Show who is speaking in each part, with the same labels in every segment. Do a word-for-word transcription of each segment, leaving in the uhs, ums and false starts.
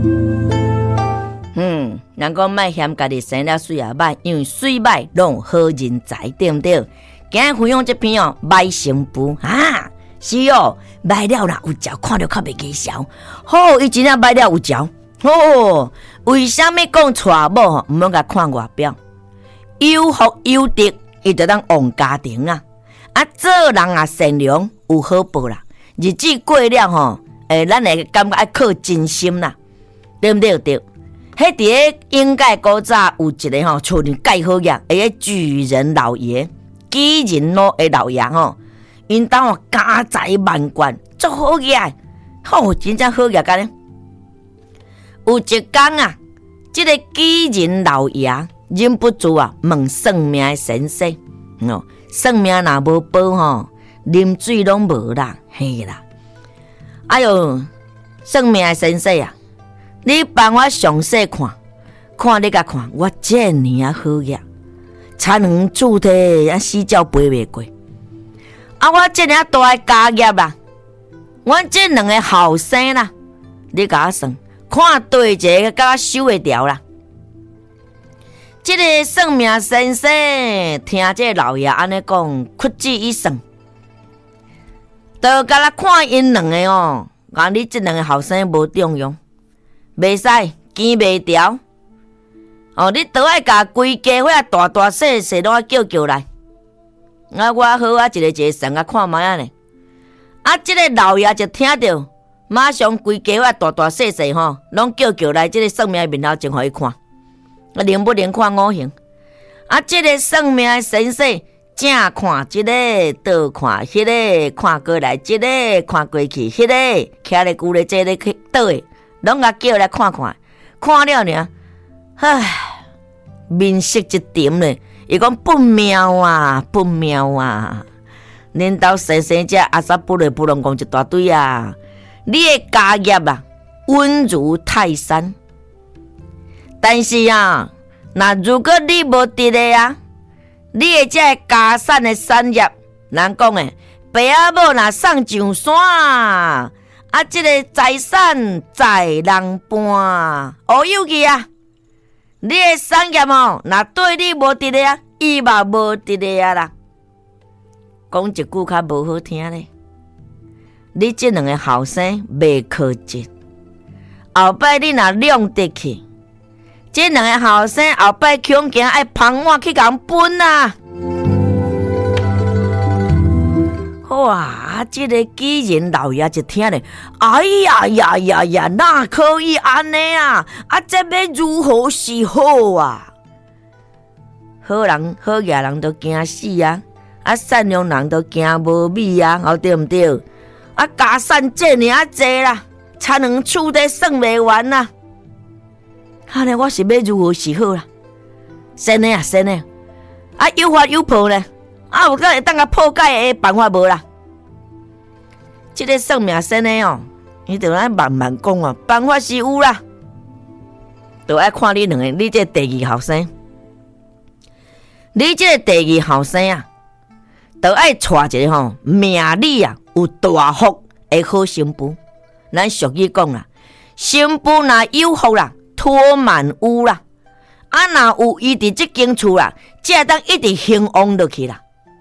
Speaker 1: 嗯，人讲莫嫌家己生了水也歹，因为水歹拢有好人才，对不对？今日分享这篇哦，麦成补啊，是哦，麦了啦有嚼，看着较袂记消。好，伊真正麦了有嚼。哦，为什么讲娶某吼毋通甲看外表？有福有德，伊就当旺家庭啊！啊，做人啊善良有好报啦，日子过了吼，诶，咱会感觉爱靠真心啦，对不对？对。迄伫个应该古早有一个吼，厝里盖好业，迄个巨人老爷，巨人咯的老爷吼，因当哦家财万贯，做好业，吼、哦、真正好业干呢。有一天啊，这个巨人老爷忍不住啊，问算命的先生，哦，算命若无报吼，啉水拢无啦，嘿啦。哎哟，算命的先生啊！你帮我详细看，看你甲看，我这年啊好业，田园主题啊死鸟飞袂过。啊，我这年大个家业啦，我这两个后生啦，你甲我算，看对一个甲我收会掉啦。这个算命先生听这老爷安尼讲，屈指一算，就甲咱看因两个哦，讲你这两个后生无重用。袂使，见袂调。哦，你倒爱甲规家伙大大细细拢叫叫来。啊，我好啊，一个一个算啊看卖啊呢。啊，这个老爷就听到，马上规家伙大大细细吼，拢叫叫来。这个算命面头前互伊看，啊，能不能看五行？啊，这个算命的先生正看这个，倒看迄个，看过来这个，看过去迄个，徛咧久咧，这个去倒诶。拢甲叫来看看，看了呢，唉，面色一沉咧。伊讲不妙啊，不妙啊！恁兜先生这阿萨不来不能讲一大堆啊！你的家业啊，稳如泰山，但是啊，那如果你无得的啊，你的这家产的产业，人讲诶，爸阿母若送上山。啊！这个财产在人搬，哦有去啊！你的产业哦，若对你无得的啊，伊嘛无得的啊啦。讲一句较无好听咧，你这两个后生袂可惜，后摆你若亮得去，这两个后生后摆恐惊爱旁我去共分啊！哇！这个巨人老爷就听咧，哎呀呀呀呀，哪可以安尼啊？啊，这要如何是好啊？好人好业人都惊死啊！啊，善良人都惊无美啊！哦，对唔对？啊，家产这尔济啦，田园厝地算袂完啦。哈咧，我是要如何是好啦？先呢啊，先呢，啊，有法有破咧。啊，有会当甲破解的办法无啦？这个算命先的哦，伊就爱慢慢讲哦，办法是有啦，就爱看你两个，你这第二后生，你这第二后生啊，就爱娶一个吼命里啊有大福的好新妇。咱俗语讲啦，新妇若有福啦，托满屋啦，啊，若有伊伫这间厝啦，才当一直兴旺落去啦。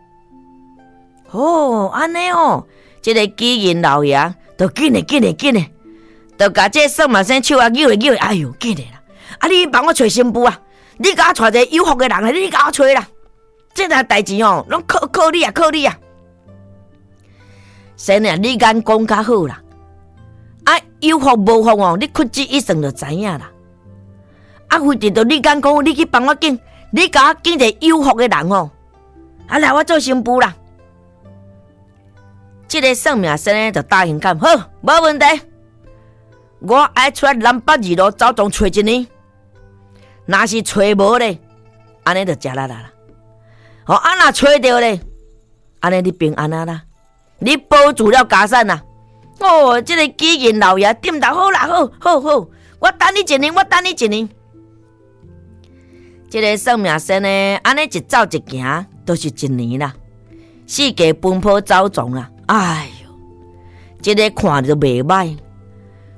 Speaker 1: 哦，安尼哦，这个巨人老爷都紧嘞，紧嘞，紧嘞，都甲这算命先手啊扭嘞扭嘞，哎哟，紧嘞啦！啊，你帮我找新妇啊！你甲我找一个有福的人，你甲我找啦！这件代志哦，拢靠靠你啊，靠你啊！先啊，你眼讲较好啦，啊，有福无福哦，你屈指一算就知影啦。啊，非得到你眼讲，你去帮我拣，你甲我拣一个有福的人哦，啊，来我做新妇啦！这个算命先生就答应讲好，无问题。我爱出来南北二路走总找一年，若是找无咧，安尼就食啦啦啦。哦，啊若找着咧，安尼你平安啊啦，你保住了家产啦。哦，这个巨人老爷点头好啦，好，好，好，我等你一年，我等你一年。这个算命先生安尼一走一行，都是一年啦，四界奔波走总啦。哎哟，这个看着袂歹，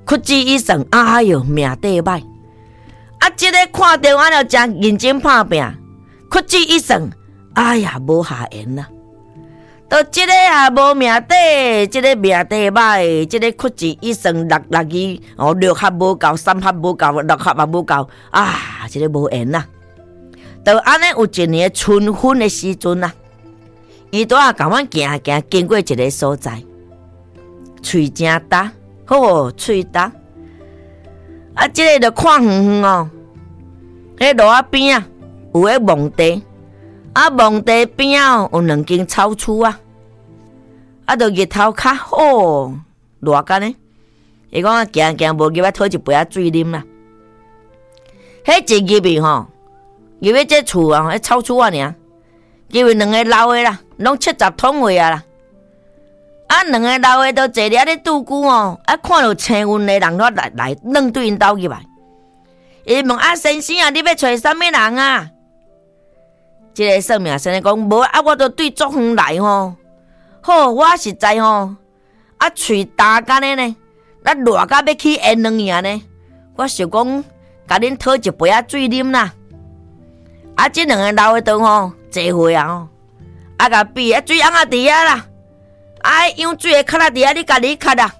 Speaker 1: 屈指一算，哎哟，命底歹。啊，这个看到安了真认真拍拼，屈指一算，哎呀，无下缘啦。都这个啊无命底，这个命底歹，这个屈指一算，六六二哦，六合无够，三合无够，六合也无够，啊，这个无缘啦。就安尼有一年春分的时阵啊，伊拄啊甲阮行行经过一个所在，喙真大，好喙大。啊，这个就看远远哦，迄路仔边啊有迄蒙地，啊蒙地边啊有两间草厝啊，啊就日头较好，热干呢。伊讲啊行行无入啊讨一杯仔水啉啦。迄一入去吼，入去这厝啊，迄草厝啊尔，入去两个老的啦，拢七十桶位啊啦。啊，两个老的都坐了咧拄久哦，啊，看到青云的人，我来来弄对因兜入来。伊问啊，先生啊，你要找啥物人啊？这个算命先生讲，无啊，我都对足远来吼。好，我实在吼，啊，喙大干的呢，咱热甲要去烟两样呢。我想讲，甲恁讨一杯仔水啉啦。啊，这两个老的都吼坐会啊吼，啊，甲比啊水翁啊伫遐啦。啊，用水的壳仔伫遐，你家己壳啊。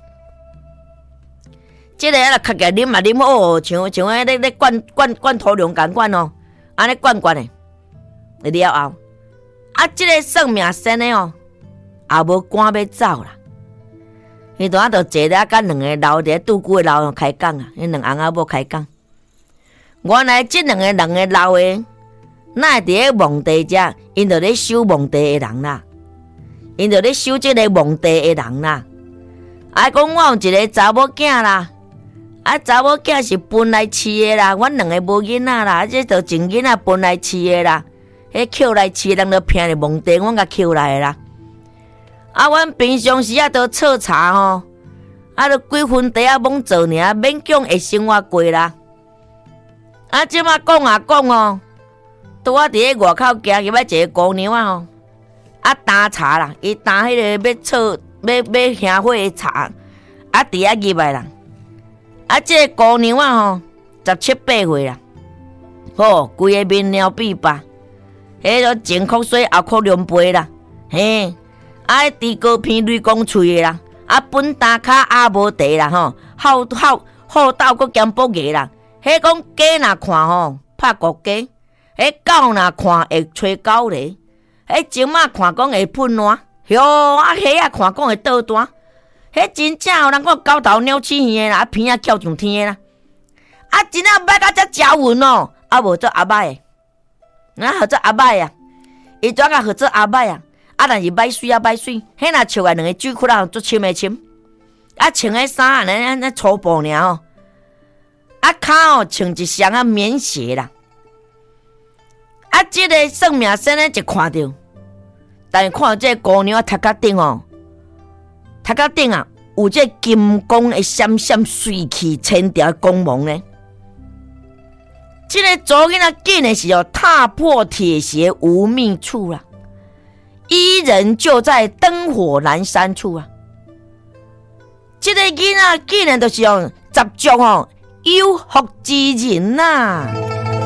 Speaker 1: 这个啊，壳起啉嘛啉好，像像迄咧咧灌灌灌头龙共款哦，安尼灌灌的。了后，啊，这个算命先的哦，也无赶要走啦。伊拄仔就坐咧甲两个老伫拄久的老开讲啊，迄两翁仔某开讲。原来这两个两个老的，那伫咧蒙地遮，因就咧收蒙地的人啦。因就咧收即个蒙地的人啦，啊讲我有一个查某囝啦，啊查某囝是分来饲的啦，阮两个无囡仔啦，啊这就真囡仔分来饲的啦，迄捡来饲的人就骗咧蒙地，阮甲捡来的啦。啊，阮平常时啊都测查吼，啊都几分地啊罔做尔，勉强会生活过啦。啊，即马讲啊讲哦，拄啊伫咧外口行入来一个姑娘啊吼。啊，打茶啦，伊打迄个要测要要香火的茶，啊，伫遐入来啦。啊，这个姑娘啊吼，十七八岁啦，吼，规个面了比吧，迄个前哭水后哭凉杯啦，嘿，啊，猪膏片雷公喙的啦，啊，本打卡也无地啦吼，好好好斗佫兼补牙啦，迄讲鸡若看吼，拍国鸡，迄狗若看会吹狗咧。迄前仔看讲会喷烂，哟啊虾啊看讲会倒弹，迄真正有人讲狗头鸟鼠耳的啦，啊鼻仔翘上天的啦，啊真正捌到遮招运哦，啊无做阿歹的，啊合做阿歹啊，伊怎个合做阿歹啊？啊但是歹水啊歹水，迄若笑来两个水窟啦，做深的深，啊穿个衫安尼安尼粗布尔哦，啊骹哦穿一双啊棉鞋啦。啊，这个算命先生就看到，但是看到这个姑娘头壳顶哦，头壳顶啊有这金光的闪闪水气千条光芒呢。这个左囡仔紧的是哦，踏破铁鞋无觅处啦，伊人就在灯火阑珊处啊。这个囡仔紧的就是哦，十足哦有福之人呐、啊。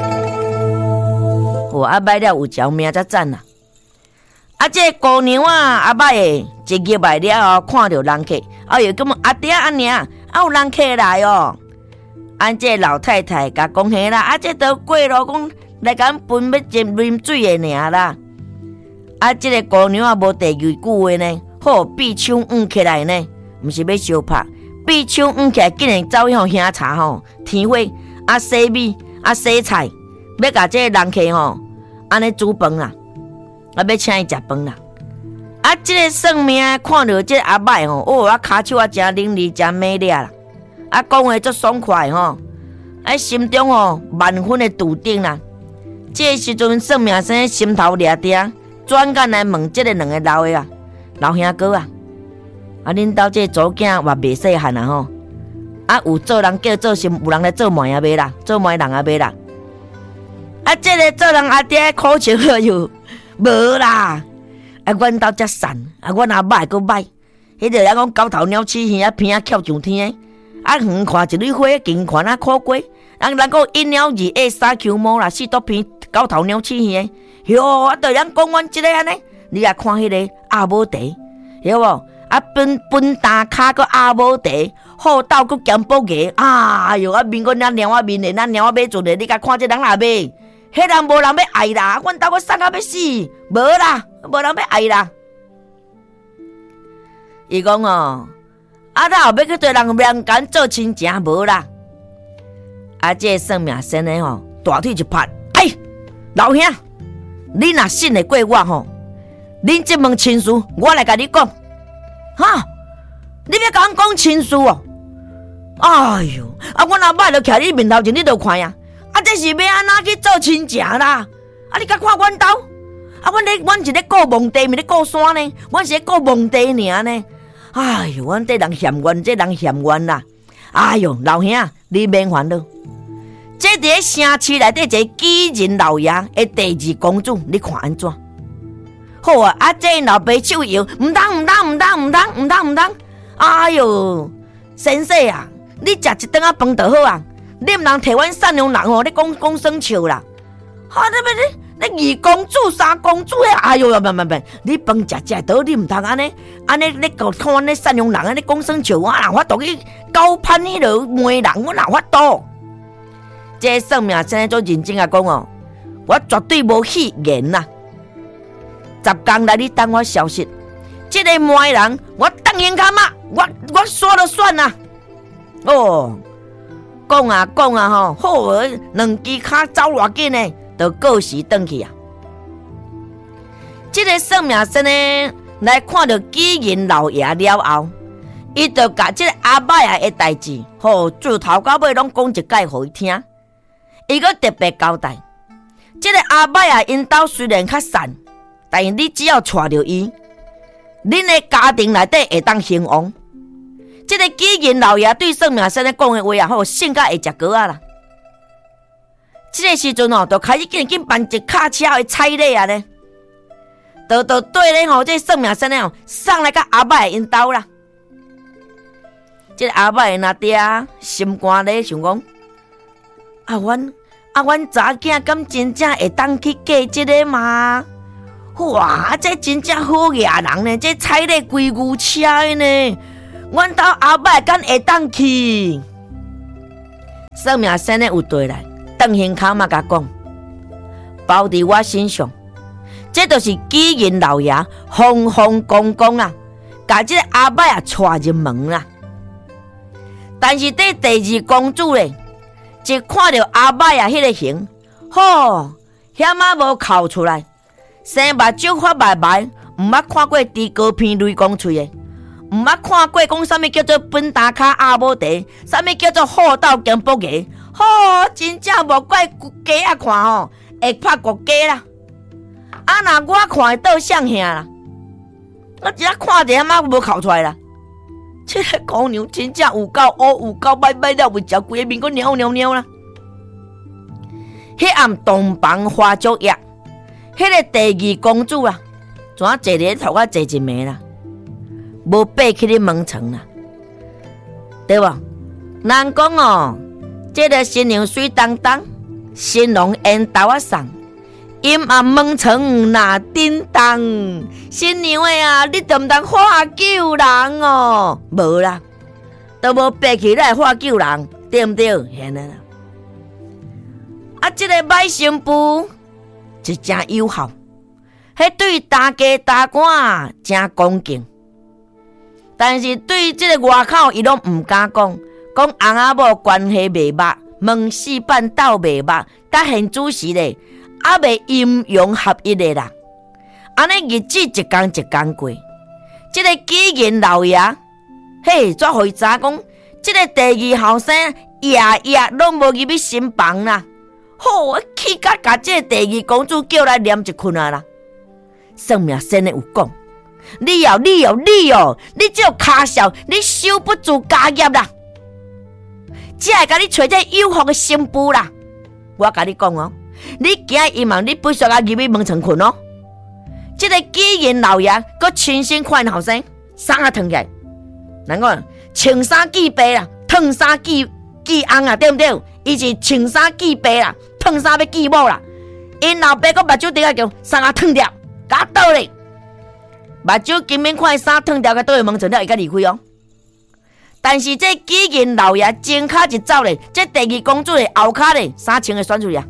Speaker 1: 我阿摆了有条命才赞啦！啊，这个姑娘啊，阿摆诶，一入来了后，看到人客，哎呦，咁阿爹阿娘，啊有人客来哦。按这老太太甲讲嘿啦，啊这都过咯，讲来甲分要啉啉水的尔啦。啊，这个姑娘啊，无第二句话呢，好闭手捂起来呢，毋是要相拍，闭手捂起来，竟然走向兄茶吼，添火啊洗米啊洗菜。要甲这个人客吼，安尼煮饭啦，啊要请伊食饭啦。啊，这个算命看到这个阿伯吼，哦，啊骹手啊真伶俐，真美丽啦。啊，讲话足爽快吼，啊心中吼万分的笃定啦。这个时阵算命先生心头掠定，转眼来问这个两个老的啊，老兄哥啊，啊恁兜这祖囝也袂细汉啊吼，啊有做人叫做心，有人来做媒啊袂啦，做媒人啊袂啦。啊，这个做人阿爹苦笑了哟，无啦！啊，阮兜遮散，啊，阮阿爸佫歹，迄个人讲狗头鸟鼠耳啊，鼻仔翘上天， 啊远看一蕊花，近看啊苦瓜。人人讲一鸟二下三球毛啦，四肚皮狗头鸟鼠耳的。哟，啊，对咱讲阮即个安尼，你也看迄个阿母茶，晓无？啊，分分大卡个阿母茶，好斗个咸卜鸡，哎哟，啊面个咱猫仔面的，咱猫仔买做的，你甲看这人也买，迄人无人要爱啦，阮兜个瘦啊要死，无啦，无人要爱啦。伊讲哦，啊，他后尾去对人人间做亲情无啦。啊，这个算命先生吼，大腿一拍，哎，老兄，你若信得过我吼，恁这门亲事，我来甲你讲，哈，你要甲我讲亲事哦？哎哟，啊，我若歹就徛你面头前，你就看呀，啊，这是要安怎去做亲情啦？啊，你甲看阮兜，啊，阮咧，阮是咧顾蒙地，毋是咧顾山呢，阮是咧顾蒙地尔呢。哎哟，阮这人嫌冤，这人嫌冤啦！哎哟，老兄，你免烦恼。这伫咧城市内底一个寄人老爷的第二公主，你看安怎？好啊！啊，这老爸手摇，唔当唔当唔当唔当唔当唔当！哎哟，先生啊，你食一顿啊饭就好啊！你唔通摕阮善良人哦，你讲讲生笑啦！哈、啊，你你你二公主三公主诶！哎哟，别别别，你饭食食倒，你唔通安尼安尼，你讲看阮咧善良人安尼讲生笑，我哪法度去高攀迄落媒人，我哪法度？这算命先生做认真啊讲哦，我绝对无戏言呐！十天来你等我消息，这个媒人我当然看嘛，我我说了算呐！哦，讲啊讲啊吼，好儿两支脚走偌紧呢，就过时转去啊！这个算命先生来看到寄人老爷了后，伊就甲这个阿伯爷的代志，吼自头到尾拢讲一概互伊听。伊个特别交代，这个阿伯爷因兜虽然较散，但是你只要娶着伊，恁的家庭内底会当兴旺。这个寄人老爷对算命先生讲的话啊，吼性格会食果啊啦。这个时阵哦，就开始紧紧办一卡车的彩礼啊呢，就就对咧吼，这算命先生哦送来甲阿伯爷因兜啦。这个阿伯爷那爹心肝咧想讲，啊阮。啊，阮查囝敢真正会当去嫁这个吗？哇，这真正好野人呢！这彩礼规牛车的呢，阮兜阿伯敢会当去？算命先生有对来，邓行卡嘛甲讲，包伫我身上，这就是寄人老爷风风光光啊，甲这个阿伯啊带入门啦。但是这第二公主咧。一看到阿伯爷迄个形，吼，险啊无哭出来，生目睭发白白，毋捌看过猪膏片雷公喙的，毋捌看过讲啥物叫做本打卡阿母茶，啥物叫做好斗咸卜鸡，吼，真正无怪鸡啊看吼，会拍国鸡啦。啊，若我看会倒像兄啦，我只看者险啊无哭出来啦。这个姑娘真正有够乌，有够歹歹了，为照规个面个鸟鸟鸟啦。迄暗洞房花烛夜，迄、那个第二公主啦，怎啊坐咧头壳坐一暝啦，无爬去咧门床啦，对无？人讲哦，这个新娘水当当，新郎烟斗啊送。阴暗门床那叮当，新娘的啊，你都唔当喝酒人哦，无啦，都无爬起来喝酒人，对唔对？现在啦，啊，这个歹新妇是真友好，迄对大家大官真恭敬，但是对这个外口伊拢唔敢讲，讲翁仔某关系袂捌，门四办斗袂捌，甲现主时咧。还未阴阳合一的啦，安尼日子一天一天过。这个寄人老爷，嘿，怎会知讲？这个第二后生夜夜拢无入去新房啦。好，气甲甲这个第二公主叫来念一困啊啦。算命先生有讲，你哦，你哦，你哦，你这卡笑，你守不住家业啦，只会甲你找这有福的新妇啦。我甲你讲哦。你今日伊望你不需要入去门床困哦。这个寄人老爷，佮亲身看后生，衫啊脱起来，人讲穿衫系白啦， 烫衫记记翁啊，对不对？伊是穿衫记爸啦，烫衫要记某啦。因老爸个目睭底下叫衫啊烫掉，甲倒咧。目睭金面看衫烫掉，甲倒去门诊了，伊甲离开哦。但是这几任老爷前脚一走咧，这第二公主咧后脚咧衫穿个选出去啊。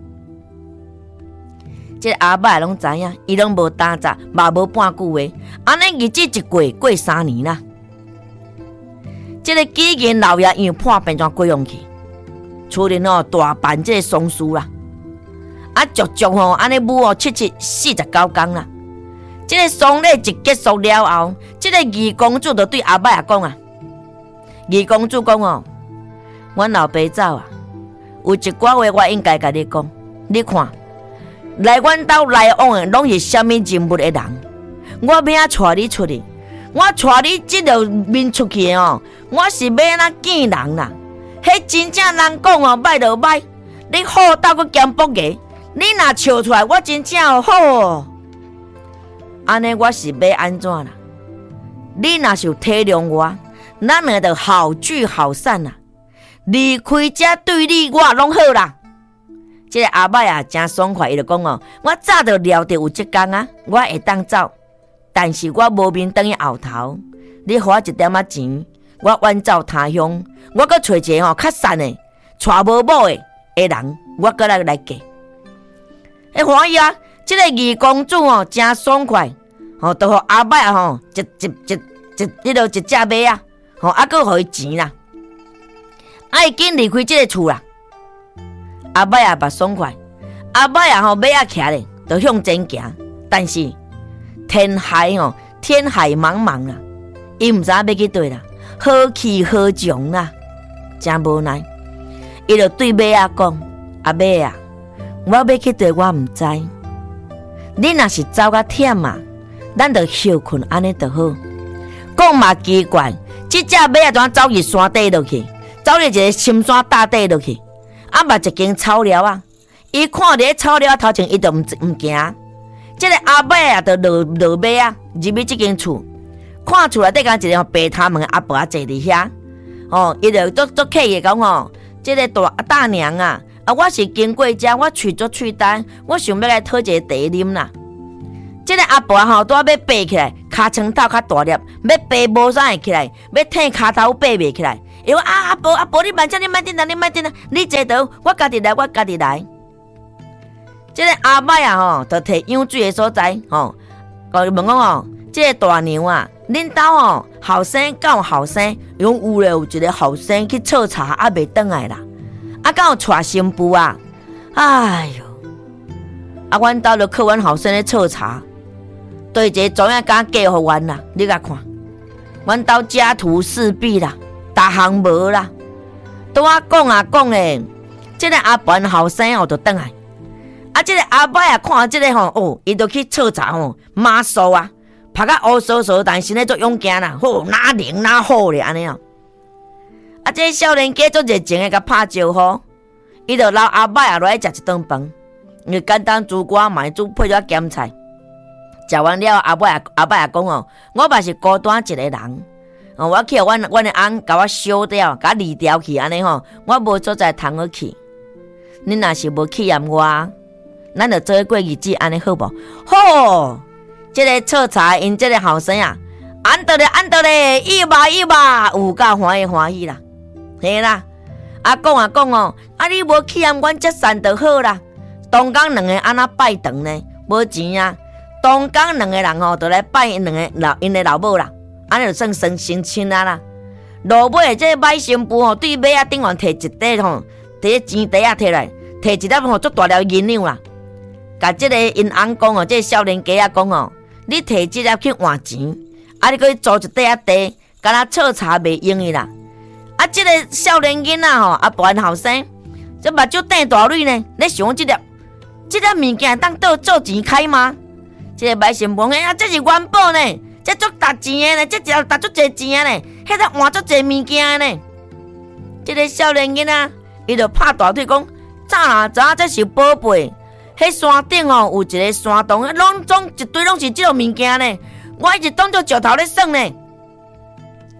Speaker 1: 这阿伯拢知影，伊拢无打杂，嘛无半句话，安尼日子一过过三年啦。这个几任老爷因破病状过用去，厝里哦大办这个丧事啦，啊足足吼安尼母哦七七四十九天啦。这个丧礼一结束了后，这个二公主就对阿伯也讲啊，二公主讲哦，阮老爸走啊，有一寡话我应该甲你讲，你看。来阮兜来往的拢是虾米人物的人，我要带你出去，我带你这条面出去哦，我是要安怎见人啦？迄真正人讲哦，歹就歹，你好斗个兼卜个，你若笑出来，我真正好哦。安尼我是要安怎啦？你若是有体谅我，咱两个就好聚好散啦。离开这对你我拢好啦。这个阿伯啊，真爽快，伊就讲哦，我早就料到有这天啊，我会当走，但是我无面等于后头，你给我一点仔钱，我远走他乡，我搁找一个吼较善的，带无某的的人，我搁来来嫁。哎，欢喜啊！这个二公主哦，真爽快，吼，都互阿伯啊吼，一一一一迄落一只马啊，吼，啊搁互伊钱啦，啊已经离开这个厝啦。阿伯也捌爽快，阿伯也吼马啊骑咧，就向前行。但是天海吼，天海茫茫啦，伊毋知影要去对啦，何去何从啦，真无奈。伊就对马啊讲：阿马啊，我要去对，我毋知。你若是走甲忝啊，咱就休困安尼就好。讲嘛奇怪，这只马啊怎走去山底落去，走入一个深山大底落去。啊，捌一间草寮啊！伊看着草寮头前，伊就毋毋行。这个阿伯啊，就落落马啊，入去这间厝，看厝内底敢一个白头毛阿婆啊坐伫遐。哦，伊就足足客气讲哦，这个大大娘啊，啊，我是经过遮，我喙足喙干，我想要来讨一个茶啉啦。这个阿婆吼，拄要爬起来，骹床头较大粒，要爬无啥会起来，要挺骹头爬袂起来。伊讲啊，阿婆阿婆，你慢点，你慢点啦，你慢点啦，你坐倒，我家己来，我家己来。这个阿伯啊吼，就摕养水的所在吼，甲伊问讲吼，这个大娘啊，恁兜吼后生敢有后生？伊讲有咧，有一个后生去炒茶，还袂转来啦。啊，敢有娶新妇啊？哎哟，啊，阮兜就靠阮后生咧炒茶，对一个专业家嫁互阮啦。你甲看，阮兜家徒四壁啦。大项无啦，拄啊讲啊讲咧，这个阿婆后生哦就转来，啊，这个阿伯啊看这个吼，哦，伊就去炒茶吼，马谡啊，拍甲乌嗖嗖，但是呢做勇敢啦，吼，哪灵哪好咧安尼哦。啊，这个少年家做热情的甲拍招呼，伊就留阿伯啊落来食一顿饭，因为简单煮瓜嘛煮配咗咸菜，食完了阿伯啊阿伯也讲哦，我嘛是孤单一个人。哦，我去阮阮的翁甲我烧掉，甲我离掉去安尼吼，我无所在通去去。恁若是无去验我，咱就做过日子安尼好无？好，这个炒茶因这个后生啊，安得咧安得咧，意吧意吧，有够欢喜欢喜啦，嘿啦。啊讲啊讲哦，啊你无去验阮这散就好啦。当讲两个安那拜堂呢，无钱啊。当讲两个人吼，就来拜两个老因的老母啦。安尼就算算成亲啊啦！落尾这买新妇吼，对马啊顶完摕一袋吼，摕钱袋啊摕来，摕一粒吼足大粒银两啦。甲这个因翁讲哦，这个少年家啊讲哦，你摕这粒去换钱，啊你搁去租一袋啊地，敢若炒茶袂用伊啦。啊，这个少年囡仔吼，啊大后生，这目睭瞪大蕊呢，咧想这粒这粒物件当倒做钱开吗？这个买新妇讲啊，这是元宝呢。这足值钱的呢，这只值足侪钱的呢，迄个换足侪物件的呢。这个少年囡仔，伊就拍大腿讲：早啦，知影这是宝贝。迄山顶哦，有一个山洞，拢总一堆拢是这种物件呢。我一直当作石头咧算呢。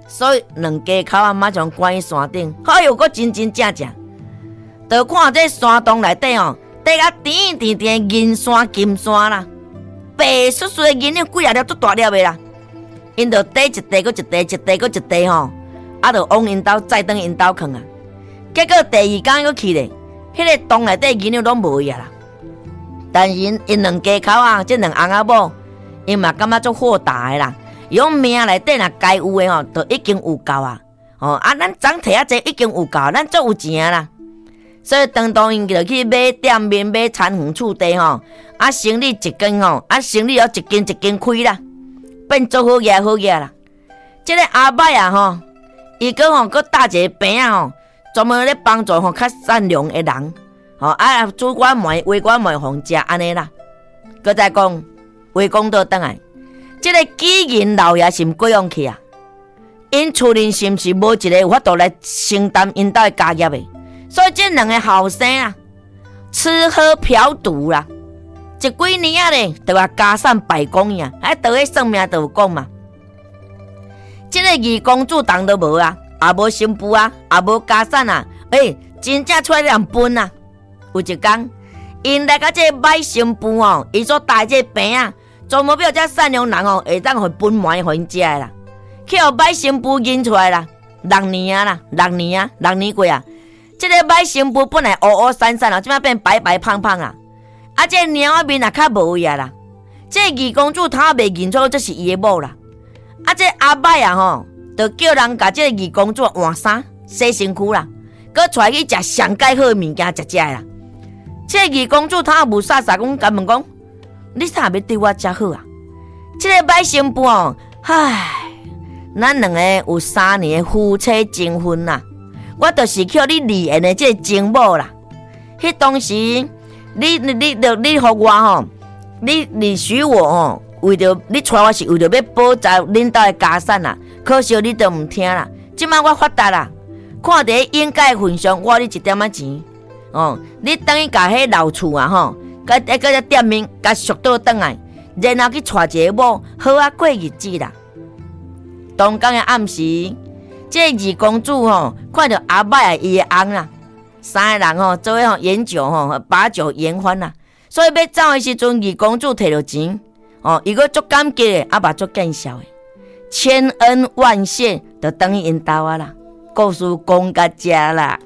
Speaker 1: 所以两家口啊马上关去山顶，哎呦，佫真真正正，就看这山洞内底哦，底啊甜甜甜银山金山啦，白雪雪的银两几啊粒足大粒的啦，因就底一地佫一地，一地佫一地吼，啊，就往因兜再等因兜囥啊。结果第二天佫去咧，迄、那个洞内底银两拢无去啊啦。但是因因两家口啊，这两翁仔某，因嘛感觉足豁达的啦。伊讲命内底若该有的吼，都已经有够啊！哦啊，咱总摕啊济已经有够，咱足有钱啦。所以当当因就去买店面、买田园厝地吼，啊生意一间吼，啊生意要一间一间开啦，变做好嘢好嘢啦。这个阿伯啊吼，伊个吼佮搭一个饼啊吼，专门咧帮助吼较善良的人，吼啊煮寡糜、煨寡糜互食安尼啦。佮再讲，话讲倒转来。这个几人老爷是毋过用去啊？因厝人是毋是无一个有法度来承担因兜的家业的？所以这两个后生啊，吃喝嫖赌啦，一几年啊咧，就话家产败光呀！还倒去算命就有讲嘛。这个二公主当都无啊，也无新妇啊，也无家产啊，诶、欸，真正出来人分啊！有一天，因来到这买新妇哦，伊所带这饼啊。专门要这善良人哦，会当互分糜互因食的啦，去互买新妇引出来啦，六年啊啦，六年啊，六年过啊，这个买新妇本来乌乌散散啊，即摆变白白胖胖啊，啊，这猫仔面也较无伊啊啦，这二公主她袂认出这是伊的某啦，啊，这阿伯啊吼，就叫人甲这二公主换衫、洗身躯啦，佮带去食上介好的物件食食的啦，这二公主她无傻傻讲，甲问讲。你啥要对我遮好啊？这个买新妇哦，唉，咱两个有三年的夫妻情分啦，我就是叫你离缘的这个情某啦。迄当时，你你你你你互我吼，你你许我吼，为着你带我是为着要保全恁兜的家产啦，可惜你都毋听啦。即摆我发达啦，看在应该份上，我你一点仔钱哦，你等于甲迄老厝啊吼。甲甲只店面，甲赎倒转来，然后去娶一个某，好啊过日子啦。当天的暗时，这二公主吼，看到阿伯啊伊的翁啦，三个人吼做伙吼饮酒吼，把酒言欢啦。所以要走的时阵，二公主摕到钱，哦，伊个足感激的，阿爸足见笑的，千恩万谢，就等于因兜啊啦。故事讲到这啦。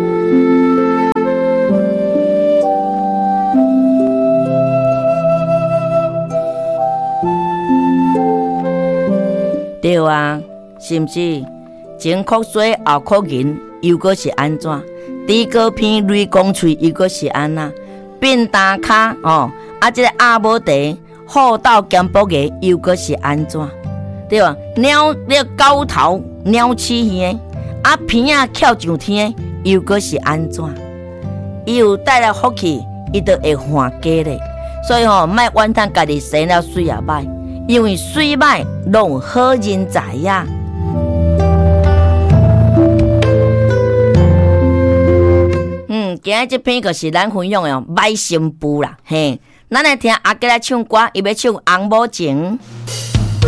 Speaker 1: 对啊，是毋是？前哭水后哭银，又搁是安怎？猪膏片雷公喙，又搁是安那？便当卡哦，啊，这个阿母茶，好斗咸卜鸡，又搁是安怎？对吧？鸟那狗头鸟翅耳，啊片啊翘上天，又搁是安怎？伊有带来福气，伊就会还家咧。所以吼，莫怨叹家己生了水也歹。因为水歹拢有好人在呀。嗯，今日这篇就是咱分享的买新妇啦，嘿，咱来听阿吉来唱歌，伊要唱《红某情》。